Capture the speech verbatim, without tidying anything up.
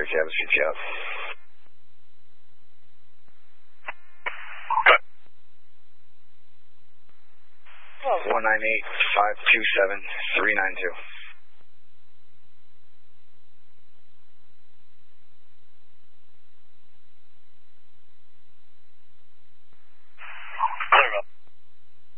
Victor, Cab Street out. one nine eight, five two seven, three nine two.